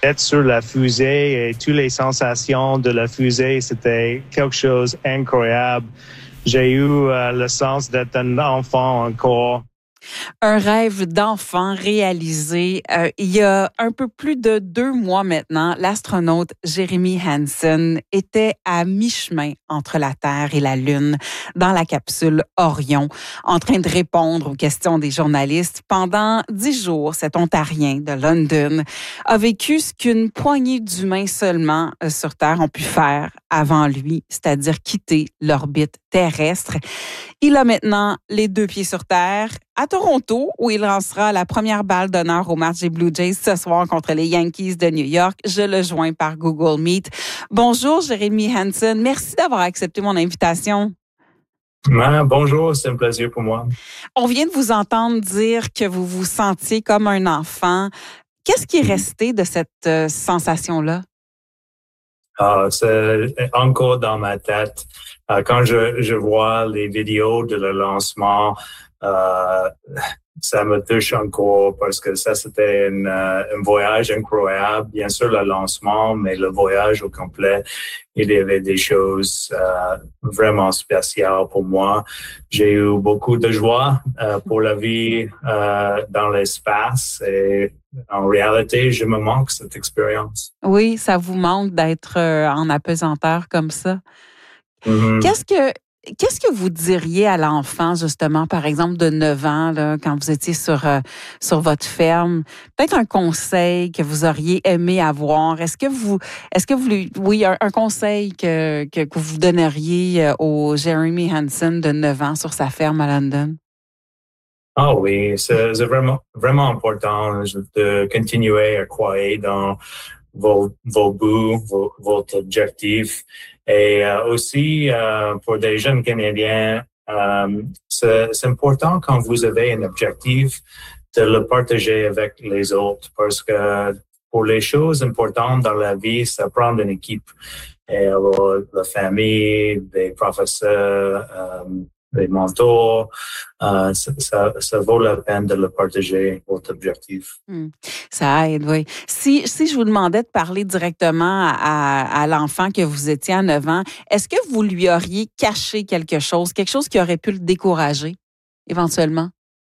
Être sur la fusée et toutes les sensations de la fusée, c'était quelque chose d'incroyable. J'ai eu le sens d'être un enfant encore. Un rêve d'enfant réalisé. Il y a un peu plus de 2 mois maintenant, l'astronaute Jeremy Hansen était à mi-chemin entre la Terre et la Lune dans la capsule Orion, en train de répondre aux questions des journalistes. Pendant 10 jours, cet Ontarien de London a vécu ce qu'une poignée d'humains seulement sur Terre ont pu faire avant lui, c'est-à-dire quitter l'orbite terrestre. Il a maintenant les 2 pieds sur Terre à Toronto, où il lancera la première balle d'honneur au match des Blue Jays ce soir contre les Yankees de New York. Je le joins par Google Meet. Bonjour, Jeremy Hansen. Merci d'avoir accepté mon invitation. Bonjour, c'est un plaisir pour moi. On vient de vous entendre dire que vous vous sentiez comme un enfant. Qu'est-ce qui est resté de cette sensation-là? C'est encore dans ma tête. Quand je vois les vidéos de le lancement, ça me touche encore parce que ça, c'était un voyage incroyable. Bien sûr, le lancement, mais le voyage au complet, il y avait des choses vraiment spéciales pour moi. J'ai eu beaucoup de joie pour la vie dans l'espace et en réalité, je me manque cette expérience. Oui, ça vous manque d'être en apesanteur comme ça. Mm-hmm. Qu'est-ce que vous diriez à l'enfant, justement, par exemple, de 9 ans, là, quand vous étiez sur votre ferme? Peut-être un conseil que vous auriez aimé avoir. Est-ce que vous oui, un conseil que vous donneriez au Jeremy Hansen de 9 ans sur sa ferme à London? Ah oui, c'est vraiment important de continuer à croire dans vos buts, votre objectif. Et aussi, pour des jeunes Canadiens, c'est important quand vous avez un objectif de le partager avec les autres parce que pour les choses importantes dans la vie, ça prend une équipe. Et alors, la famille, des professeurs, des mentors, ça vaut la peine de le partager, votre objectif. Ça aide, oui. Si je vous demandais de parler directement à l'enfant que vous étiez à 9 ans, est-ce que vous lui auriez caché quelque chose qui aurait pu le décourager, éventuellement?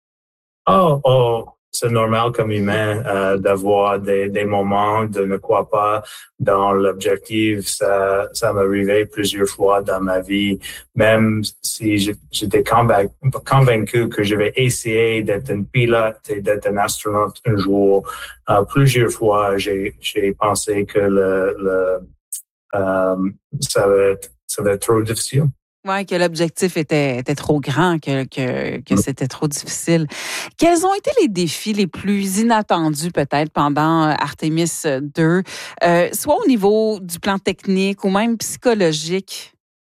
C'est normal comme humain d'avoir des moments de ne croire pas dans l'objectif. Ça m'est arrivé plusieurs fois dans ma vie, même si j'étais convaincu que je vais essayer d'être un pilote et d'être un astronaute un jour. Plusieurs fois, j'ai pensé que ça va être trop difficile. Oui, que l'objectif était trop grand, que c'était trop difficile. Quels ont été les défis les plus inattendus peut-être pendant Artemis 2, soit au niveau du plan technique ou même psychologique?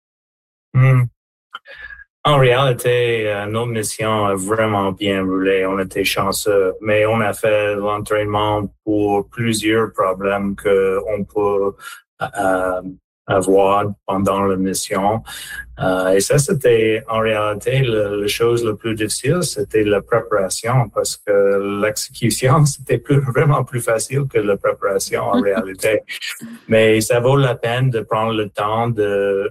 En réalité, notre mission a vraiment bien roulé. On était chanceux, mais on a fait l'entraînement pour plusieurs problèmes qu'on peut avoir pendant la mission. Et ça, c'était en réalité la chose la plus difficile, c'était la préparation, parce que l'exécution, c'était vraiment plus facile que la préparation en réalité. Mais ça vaut la peine de prendre le temps de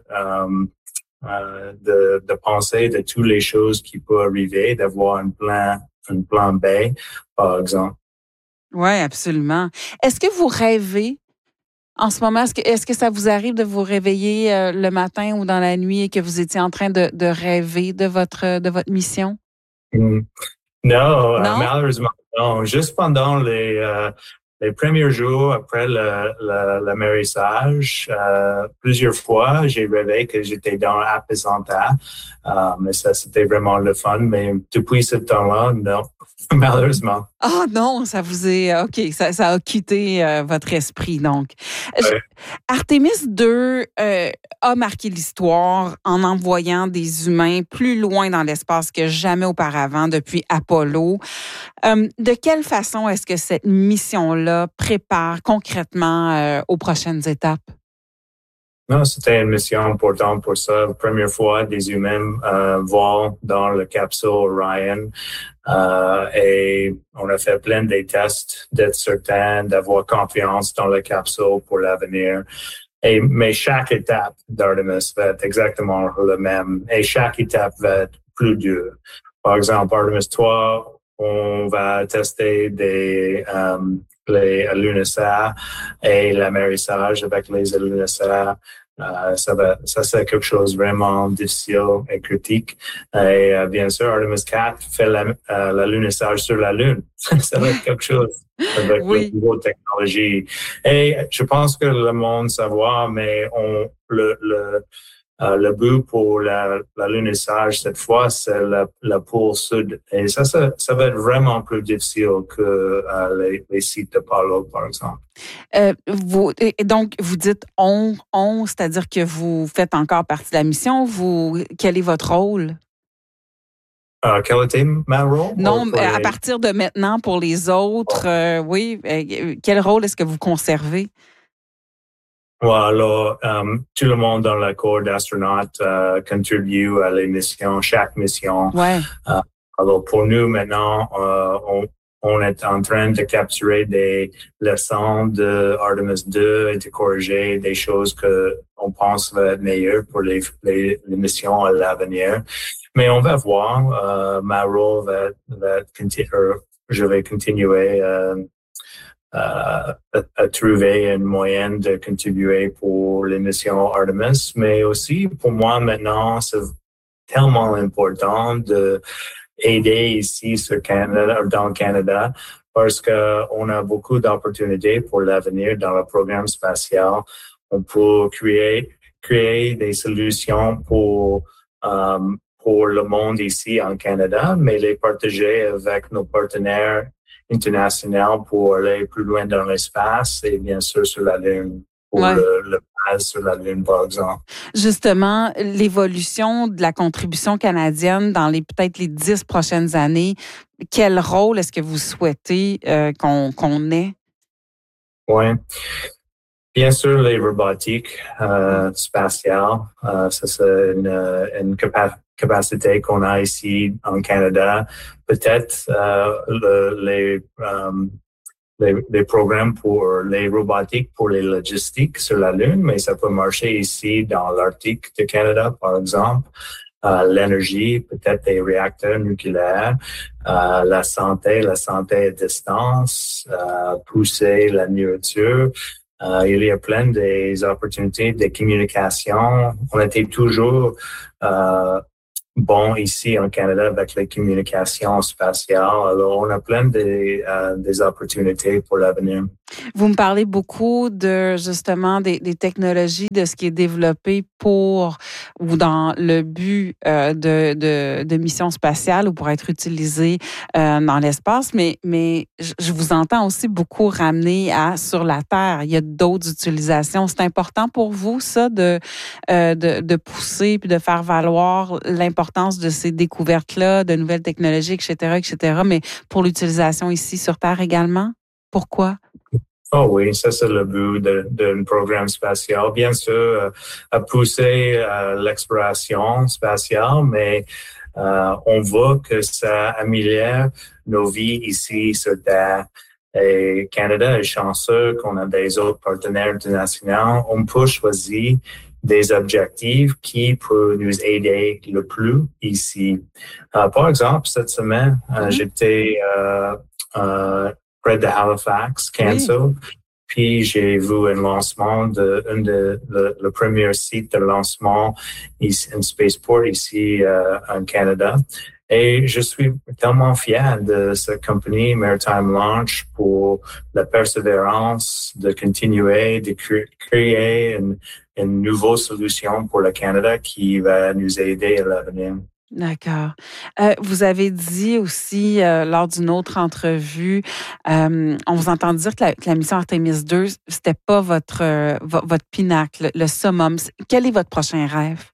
penser de toutes les choses qui peuvent arriver, d'avoir un plan B, par exemple. Oui, absolument. Est-ce que vous rêvez en ce moment? Est-ce que ça vous arrive de vous réveiller le matin ou dans la nuit et que vous étiez en train de rêver de votre mission? Non, malheureusement, non. Juste pendant les premiers jours après l'amérissage, plusieurs fois, j'ai rêvé que j'étais dans l'apesanteur. Mais ça, c'était vraiment le fun. Mais depuis ce temps-là, non, malheureusement. Ah non, ça vous est... OK, ça a quitté votre esprit, donc. Ouais. Artemis 2 a marqué l'histoire en envoyant des humains plus loin dans l'espace que jamais auparavant depuis Apollo. De quelle façon est-ce que cette mission-là prépare concrètement aux prochaines étapes? Non, c'était une mission importante pour ça. La première fois, des humains volent dans la capsule Orion. Et on a fait plein de tests d'être certain, d'avoir confiance dans la capsule pour l'avenir. Mais chaque étape d'Artemis va être exactement la même. Et chaque étape va être plus dure. Par exemple, Artemis 3, on va tester les alunisseurs et l'amérissage avec les alunisseurs. Ça c'est quelque chose vraiment difficile et critique. Et bien sûr, Artemis 4 fait l'alunissage sur la Lune. Ça va être quelque chose avec Oui. la nouvelle technologie. Et je pense que le monde savoir, mais le but pour l'alunissage cette fois, c'est la pôle sud. Et ça va être vraiment plus difficile que les sites de Palo, par exemple. Et donc, vous dites on, c'est-à-dire que vous faites encore partie de la mission. Quel est votre rôle? Quel était ma rôle? Non, à partir de maintenant, pour les autres, oui. Quel rôle est-ce que vous conservez? Alors, tout le monde dans le corps d'astronautes contribue à les missions, chaque mission. Ouais. Alors, pour nous, maintenant, on est en train de capturer des leçons de Artemis 2 et de corriger des choses que on pense vont être meilleures pour les missions à l'avenir. Mais on va voir. Ma rôle va je vais continuer à trouver une moyenne de contribuer pour les missions Artemis. Mais aussi, pour moi, maintenant, c'est tellement important de aider ici sur Canada, dans le Canada, parce que on a beaucoup d'opportunités pour l'avenir dans le programme spatial. On peut créer des solutions pour le monde ici en Canada, mais les partager avec nos partenaires internationaux pour aller plus loin dans l'espace et bien sûr sur la Lune. Pour le base sur la Lune, par exemple. Justement, l'évolution de la contribution canadienne dans peut-être les 10 prochaines années, quel rôle est-ce que vous souhaitez qu'on ait? Oui. Bien sûr, les robotiques spatiales, ça c'est une capacité qu'on a ici en Canada. Peut-être les programmes pour les robotiques, pour les logistiques sur la Lune, mais ça peut marcher ici dans l'Arctique du Canada, par exemple. L'énergie, peut-être des réacteurs nucléaires, la santé à distance, pousser la nourriture. Il y a plein des opportunités de communication. On était toujours bon ici en Canada avec les communications spatiales. Alors, on a plein des opportunités pour l'avenir. Vous me parlez beaucoup de justement des technologies, de ce qui est développé pour ou dans le but de missions spatiales ou pour être utilisé dans l'espace, mais je vous entends aussi beaucoup ramener sur la Terre. Il y a d'autres utilisations. C'est important pour vous, ça, de pousser puis de faire valoir l'importance de ces découvertes-là, de nouvelles technologies, etc., mais pour l'utilisation ici sur Terre également? Pourquoi? Oh oui, ça c'est le but d'un programme spatial. Bien sûr, à pousser l'exploration spatiale, mais on voit que ça améliore nos vies ici sur Terre. Et Canada est chanceux qu'on a des autres partenaires internationaux. On peut choisir des objectifs qui peuvent nous aider le plus ici. Par exemple, cette semaine, j'étais près de Halifax, Cancel. Oui. Puis j'ai vu un lancement le premier site de lancement en spaceport ici en Canada. Et je suis tellement fier de cette compagnie Maritime Launch pour la persévérance de continuer de créer une nouvelle solution pour le Canada qui va nous aider à l'avenir. D'accord. Vous avez dit aussi lors d'une autre entrevue, on vous entend dire que la mission Artemis 2, c'était pas votre pinacle, le summum. Quel est votre prochain rêve?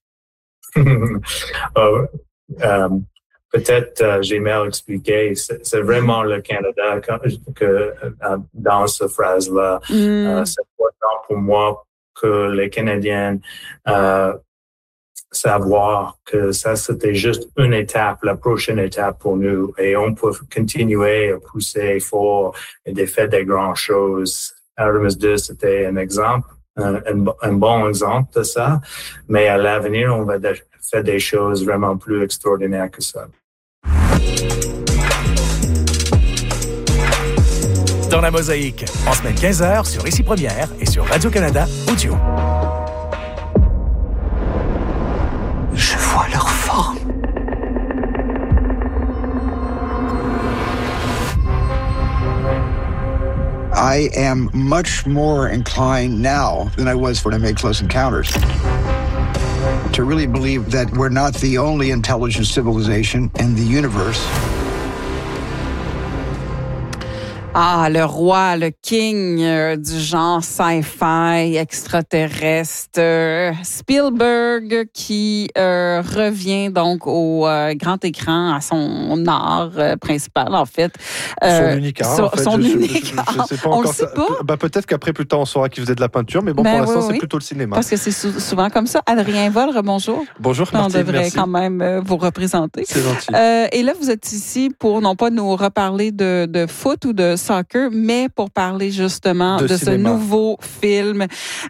Peut-être j'ai mal expliqué. C'est vraiment le Canada que dans cette phrase-là. C'est important pour moi que les Canadiens savoir que ça, c'était juste une étape, la prochaine étape pour nous. Et on peut continuer à pousser fort et de faire des grandes choses. Artemis 2, c'était un exemple, un bon exemple de ça. Mais à l'avenir, on va faire des choses vraiment plus extraordinaires que ça. Dans la Mosaïque, en semaine 15h sur Ici Première et sur Radio-Canada Audio. Je vois leur forme. I am much more inclined now than I was when I made Close Encounters to really believe that we're not the only intelligent civilization in the universe. Ah, le roi, le king du genre sci-fi extraterrestre, Spielberg qui revient donc au grand écran à son art principal en fait. Son unique art. En fait. Son unique art. Je sais pas on encore le sait pas. Bah, peut-être qu'après plus tard on saura qu'il faisait de la peinture, mais bon pour l'instant c'est plutôt le cinéma. Parce que c'est souvent comme ça. Adrien Volre, bonjour. Bonjour Martine, on devrait merci. quand même vous représenter. C'est gentil. Et là vous êtes ici pour non pas nous reparler de foot ou de soccer, mais pour parler justement de ce nouveau film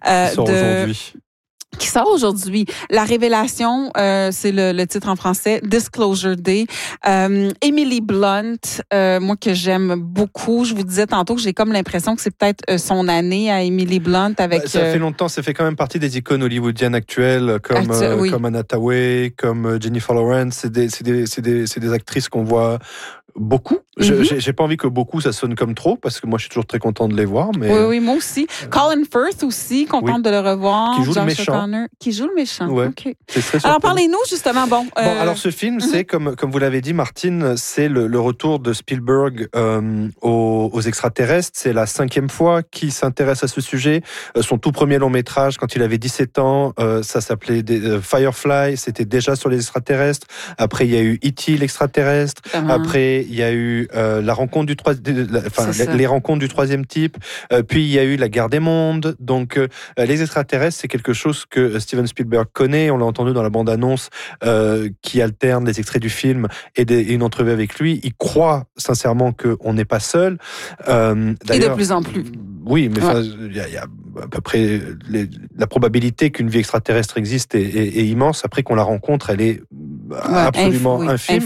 qui sort aujourd'hui. La révélation, c'est le titre en français, Disclosure Day. Emily Blunt, moi que j'aime beaucoup. Je vous disais tantôt que j'ai comme l'impression que c'est peut-être son année à Emily Blunt avec. Ça fait longtemps, ça fait quand même partie des icônes hollywoodiennes actuelles, comme Anna Hathaway, comme Jennifer Lawrence. C'est des actrices qu'on voit beaucoup. J'ai pas envie que beaucoup ça sonne comme trop parce que moi je suis toujours très content de les voir. Mais oui, moi aussi. Colin Firth aussi, contente de le revoir. Qui joue le méchant. Qui joue le méchant. Ouais. Okay. C'est très alors parlez-nous justement. Alors ce film, c'est comme vous l'avez dit, Martine, c'est le retour de Spielberg aux extraterrestres. C'est la 5e fois qu'il s'intéresse à ce sujet. Son tout premier long métrage, quand il avait 17 ans, ça s'appelait Firefly. C'était déjà sur les extraterrestres. Après, il y a eu E.T. l'extraterrestre. Après, il y a eu la rencontre les rencontres du troisième type. Puis il y a eu la guerre des mondes. Donc les extraterrestres, c'est quelque chose que Steven Spielberg connaît. On l'a entendu dans la bande-annonce qui alterne les extraits du film et une entrevue avec lui. Il croit sincèrement qu'on n'est pas seul. Et de plus en plus. Oui, mais il y a à peu près la probabilité qu'une vie extraterrestre existe est immense. Après qu'on la rencontre, elle est absolument infime.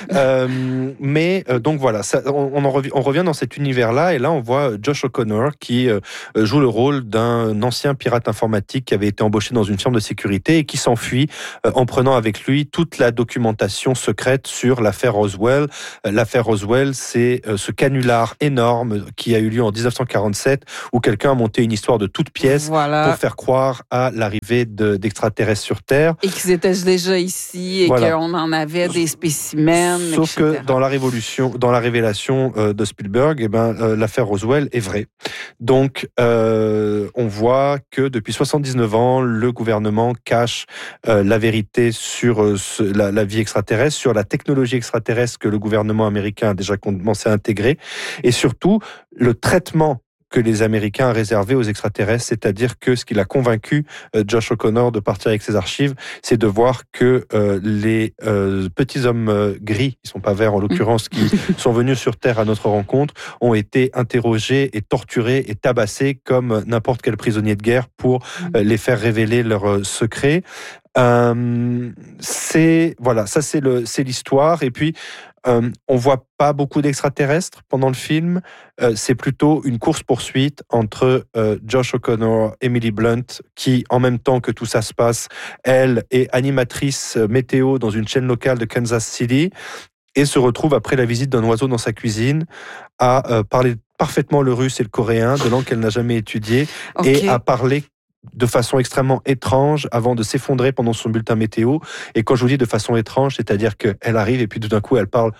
Mais donc voilà, on revient dans cet univers-là, et là on voit Josh O'Connor qui joue le rôle d'un ancien pirate informatique qui avait été embauché dans une firme de sécurité et qui s'enfuit en prenant avec lui toute la documentation secrète sur l'affaire Roswell. L'affaire Roswell, c'est ce canular énorme qui a eu lieu en 1947 où quelqu'un a monté une histoire de toutes pièces pour faire croire à l'arrivée d'extraterrestres sur Terre. Et qu'ils étaient déjà ici et qu'on en avait des spécimens, Sauf etc. que dans la révélation de Spielberg, l'affaire Roswell est vraie. Donc, on voit que depuis 79 ans, le gouvernement cache la vérité sur la vie extraterrestre, sur la technologie extraterrestre que le gouvernement américain a déjà commencé à intégrer, et surtout le traitement que les Américains ont réservé aux extraterrestres, c'est-à-dire que ce qu'il a convaincu Josh O'Connor de partir avec ses archives, c'est de voir que les petits hommes gris, ils sont pas verts en l'occurrence, qui sont venus sur Terre à notre rencontre, ont été interrogés et torturés et tabassés comme n'importe quel prisonnier de guerre pour les faire révéler leurs secrets. C'est l'histoire. Et puis on voit pas beaucoup d'extraterrestres pendant le film. C'est plutôt une course-poursuite entre Josh O'Connor, Emily Blunt, qui, en même temps que tout ça se passe, elle est animatrice météo dans une chaîne locale de Kansas City et se retrouve, après la visite d'un oiseau dans sa cuisine, à parler parfaitement le russe et le coréen, de langue qu'elle n'a jamais étudiée, et à parler de façon extrêmement étrange avant de s'effondrer pendant son bulletin météo. Et quand je vous dis de façon étrange, c'est-à-dire qu'elle arrive et puis tout d'un coup elle parle.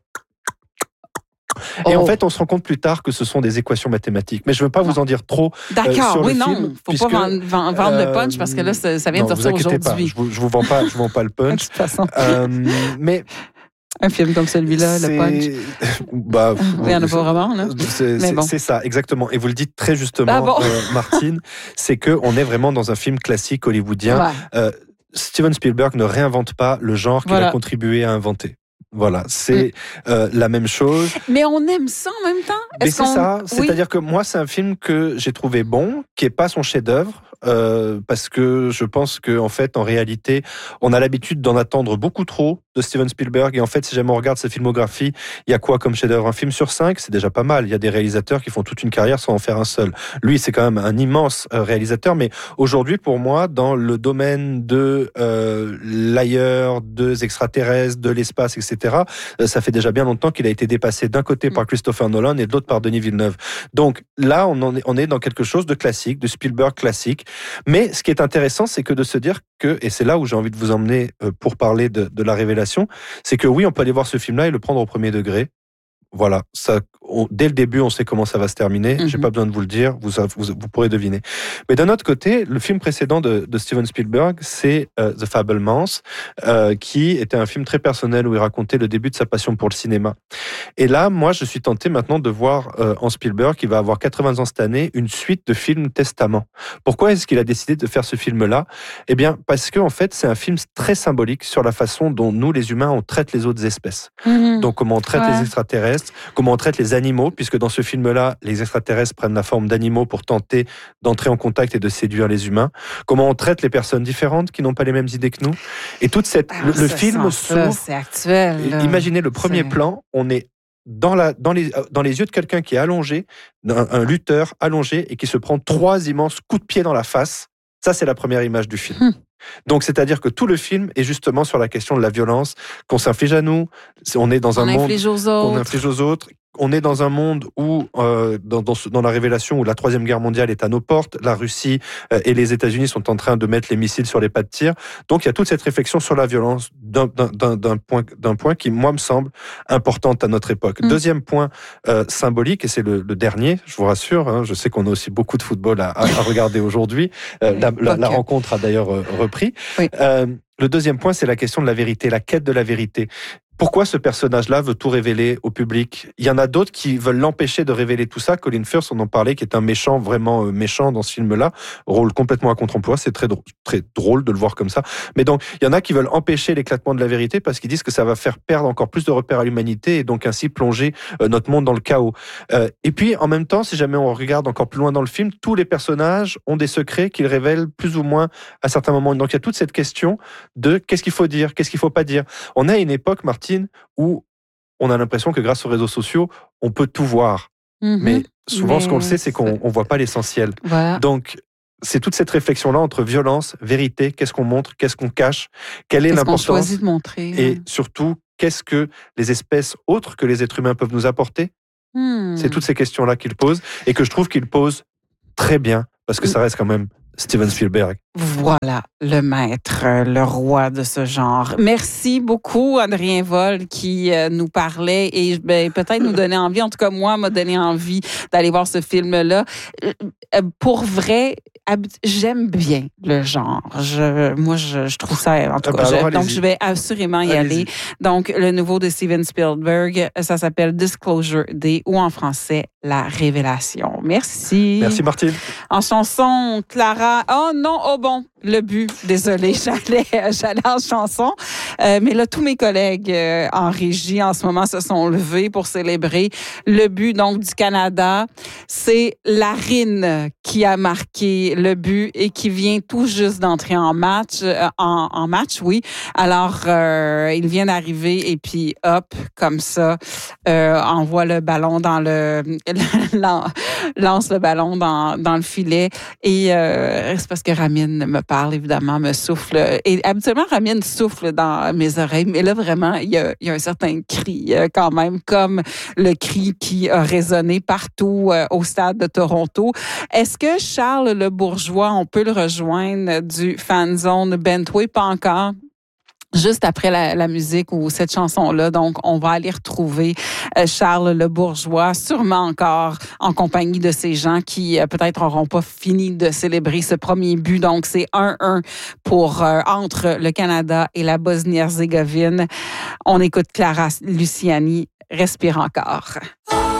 Et en fait, on se rend compte plus tard que ce sont des équations mathématiques. Mais je ne veux pas vous en dire trop. D'accord, sur oui, le non. film, Il ne faut pas vendre le punch parce que là, ça vient de sortir aujourd'hui. Pas, je vous vends pas le punch. De toute façon. Mais un film comme celui-là, le punch. Il n'y en a pas vraiment, là. C'est ça, exactement. Et vous le dites très justement, Martine, c'est qu'on est vraiment dans un film classique hollywoodien. Steven Spielberg ne réinvente pas le genre qu'il a contribué à inventer. Voilà, c'est la même chose. Mais on aime ça en même temps. Mais c'est ça, c'est-à-dire que moi, c'est un film que j'ai trouvé bon, qui est pas son chef-d'œuvre. Parce que je pense que en fait, en réalité, on a l'habitude d'en attendre beaucoup trop de Steven Spielberg. Et en fait, si jamais on regarde sa filmographie, il y a quoi comme chef-d'œuvre ? Un film sur 5, c'est déjà pas mal. Il y a des réalisateurs qui font toute une carrière sans en faire un seul. Lui, c'est quand même un immense réalisateur. Mais aujourd'hui, pour moi, dans le domaine de l'ailleurs, des extraterrestres, de l'espace, etc., ça fait déjà bien longtemps qu'il a été dépassé d'un côté par Christopher Nolan et de l'autre par Denis Villeneuve. Donc là, on est dans quelque chose de classique, de Spielberg classique. Mais ce qui est intéressant, c'est que de se dire que, et c'est là où j'ai envie de vous emmener pour parler de la révélation, c'est que oui, on peut aller voir ce film-là et le prendre au premier degré. Voilà, dès le début, on sait comment ça va se terminer. J'ai pas besoin de vous le dire, vous pourrez deviner. Mais d'un autre côté, le film précédent de Steven Spielberg, c'est The Fabelmans, qui était un film très personnel où il racontait le début de sa passion pour le cinéma. Et là, moi, je suis tenté maintenant de voir en Spielberg, qui va avoir 80 ans cette année, une suite de films Testament. Pourquoi est-ce qu'il a décidé de faire ce film-là ? Eh bien, parce que en fait, c'est un film très symbolique sur la façon dont nous, les humains, on traite les autres espèces. Donc, comment on traite les extraterrestres, comment on traite les animaux, puisque dans ce film-là, les extraterrestres prennent la forme d'animaux pour tenter d'entrer en contact et de séduire les humains. Comment on traite les personnes différentes qui n'ont pas les mêmes idées que nous. Et toute cette... le film s'ouvre... C'est actuel. Là. Imaginez le premier plan, on est dans les yeux de quelqu'un qui est allongé, un lutteur allongé et qui se prend 3 immenses coups de pied dans la face. Ça, c'est la première image du film. Donc, c'est-à-dire que tout le film est justement sur la question de la violence qu'on s'inflige à nous. On est dans un monde qu'on inflige aux autres. On est dans un monde où, dans la révélation, où la Troisième Guerre mondiale est à nos portes, la Russie et les États-Unis sont en train de mettre les missiles sur les pas de tir. Donc, il y a toute cette réflexion sur la violence d'un point qui, moi, me semble importante à notre époque. Deuxième point symbolique, et c'est le dernier, je vous rassure, hein, je sais qu'on a aussi beaucoup de football à regarder aujourd'hui. La rencontre a d'ailleurs repris. Oui. Le deuxième point, c'est la question de la vérité, la quête de la vérité. Pourquoi ce personnage-là veut tout révéler au public ? Il y en a d'autres qui veulent l'empêcher de révéler tout ça. Colin Firth, on en parlait, qui est un méchant, vraiment méchant dans ce film-là. Rôle complètement à contre-emploi. C'est très drôle de le voir comme ça. Mais donc, il y en a qui veulent empêcher l'éclatement de la vérité parce qu'ils disent que ça va faire perdre encore plus de repères à l'humanité et donc ainsi plonger notre monde dans le chaos. Et puis, en même temps, si jamais on regarde encore plus loin dans le film, tous les personnages ont des secrets qu'ils révèlent plus ou moins à certains moments. Donc, il y a toute cette question de qu'est-ce qu'il faut dire, qu'est-ce qu'il faut pas dire. On a une époque, Martine, où on a l'impression que grâce aux réseaux sociaux, on peut tout voir. Mais souvent, ce qu'on le sait, c'est qu'on ne voit pas l'essentiel. Voilà. Donc, c'est toute cette réflexion-là entre violence, vérité, qu'est-ce qu'on montre, qu'est-ce qu'on cache, quelle est l'importance. Qu'est-ce qu'on choisit de montrer. Et surtout, qu'est-ce que les espèces autres que les êtres humains peuvent nous apporter. C'est toutes ces questions-là qu'il pose et que je trouve qu'il pose très bien, parce que ça reste quand même Steven Spielberg. Voilà, le maître, le roi de ce genre. Merci beaucoup, Adrien Woll, qui nous parlait et peut-être nous donnait envie, en tout cas moi, m'a donné envie d'aller voir ce film-là. Pour vrai, j'aime bien le genre. Je trouve ça, en tout cas. Donc, je vais assurément y aller. Donc, le nouveau de Steven Spielberg, ça s'appelle Disclosure Day ou en français, La Révélation. Merci. Merci, Martine. En chanson, Clara. Oh non, oh bon, le but. Désolée, j'allais en chanson. Mais là, tous mes collègues en régie en ce moment se sont levés pour célébrer le but donc du Canada. C'est Larine qui a marqué le but et qui vient tout juste d'entrer en match. En match, oui. Alors, il vient d'arriver et puis hop, comme ça, envoie le ballon dans lance le ballon dans le filet. Et c'est parce que Ramine me parle, évidemment, me souffle. Et habituellement, Ramine souffle dans mes oreilles. Mais là, vraiment, il y a un certain cri quand même, comme le cri qui a résonné partout au stade de Toronto. Est-ce que Charles Le Bourgeois, on peut le rejoindre du Fanzone Bentway? Pas encore. Juste après la musique ou cette chanson-là. Donc, on va aller retrouver Charles Le Bourgeois, sûrement encore en compagnie de ces gens qui peut-être n'auront pas fini de célébrer ce premier but. Donc, c'est 1-1 entre le Canada et la Bosnie-Herzégovine. On écoute Clara Luciani, Respire encore.